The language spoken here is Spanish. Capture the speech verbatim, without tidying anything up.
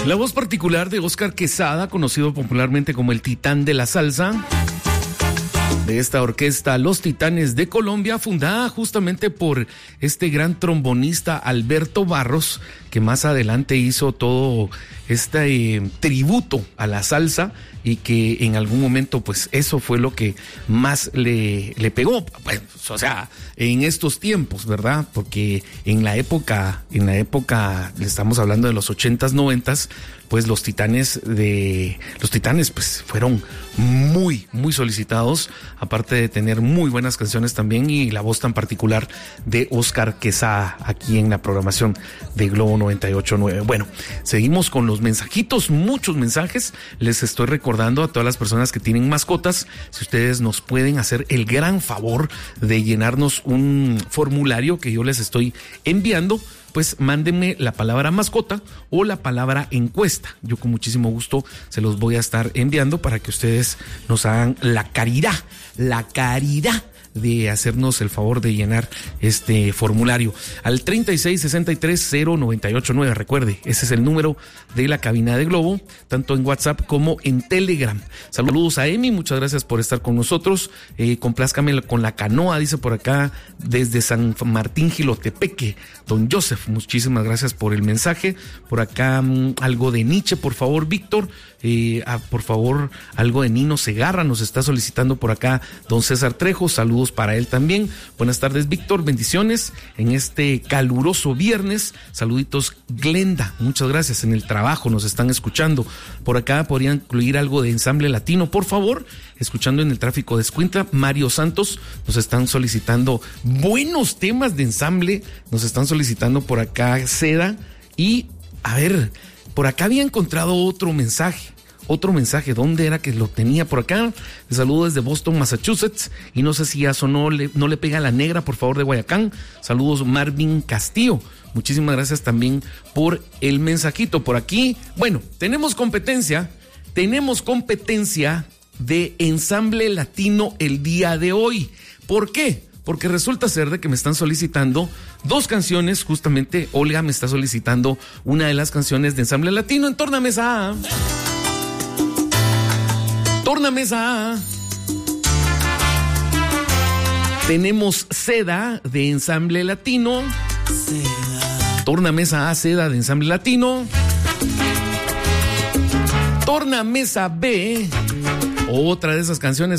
La voz particular de Óscar Quesada, conocido popularmente como el Titán de la Salsa, de esta orquesta Los Titanes de Colombia, fundada justamente por este gran trombonista Alberto Barros, que más adelante hizo todo este eh, tributo a la salsa y que en algún momento pues eso fue lo que más le, le pegó, pues, o sea, en estos tiempos, ¿verdad? Porque en la época, en la época, le estamos hablando de los ochentas, noventas, pues los titanes de, los titanes pues fueron muy, muy solicitados, aparte de tener muy buenas canciones también y la voz tan particular de Óscar Quesada aquí en la programación de Globo noventa y ocho punto nueve. Bueno, seguimos con los mensajitos, muchos mensajes. Les estoy recordando a todas las personas que tienen mascotas, si ustedes nos pueden hacer el gran favor de llenarnos un formulario que yo les estoy enviando, pues mándenme la palabra mascota o la palabra encuesta. Yo con muchísimo gusto se los voy a estar enviando para que ustedes nos hagan la caridad, la caridad de hacernos el favor de llenar este formulario al treinta y seis sesenta y tres cero noventa y ocho nueve. Recuerde, ese es el número de la cabina de Globo, tanto en WhatsApp como en Telegram. Saludos a Emi, muchas gracias por estar con nosotros. Eh, complázcame con la canoa, dice por acá desde San Martín Jilotepeque, don Joseph, muchísimas gracias por el mensaje. Por acá mmm, algo de Nietzsche, por favor, Víctor. Eh, ah, por favor, algo de Nino Segarra nos está solicitando por acá don César Trejo, saludos para él también. Buenas tardes, Víctor, bendiciones en este caluroso viernes. Saluditos, Glenda, muchas gracias, en el trabajo nos están escuchando. Por acá podrían incluir algo de ensamble latino, por favor, escuchando en el tráfico de Escuintla. Mario Santos, nos están solicitando buenos temas de ensamble, nos están solicitando por acá Seda. Y a ver, por acá había encontrado otro mensaje, otro mensaje, ¿dónde era que lo tenía? Por acá, les saludo desde Boston, Massachusetts, y no sé si ya sonó, le, no le pega a la negra, por favor, de Guayacán. Saludos, Marvin Castillo, muchísimas gracias también por el mensajito. Por aquí, bueno, tenemos competencia, tenemos competencia de ensamble latino el día de hoy. ¿Por qué? Porque resulta ser de que me están solicitando dos canciones, justamente Olga me está solicitando una de las canciones de ensamble latino en Tornamesa A. Tornamesa A. Tenemos Seda de ensamble latino. Seda. Tornamesa A, Seda de ensamble latino. Tornamesa B, otra de esas canciones